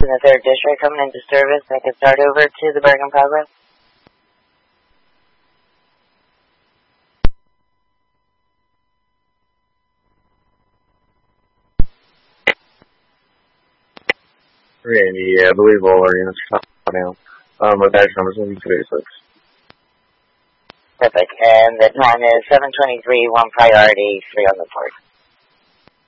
in the 3rd District coming into service. I can start over to the Bergen Progress. Randy, I believe all our units are now. My badge number is 136. Perfect. And the time is 7:23, 1 priority, 3 on the port.